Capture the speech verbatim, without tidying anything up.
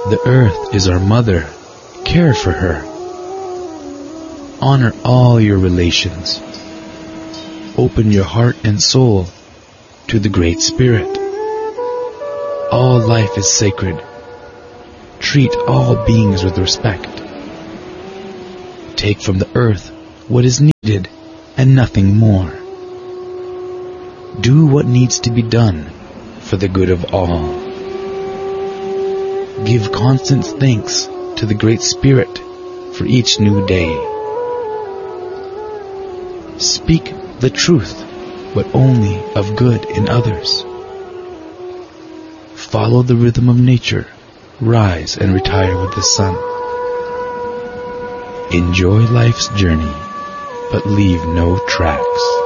The earth is our mother. Care for her. Honor all your relations. Open your heart and soul to the Great Spirit. All life is sacred. Treat all beings with respect. Take from the earth what is needed and nothing more. Do what needs to be done for the good of all. Give constant thanks to the Great Spirit for each new day. Speak the truth, but only of good in others. Follow the rhythm of nature. Rise and retire with the sun. Enjoy life's journey, but leave no tracks.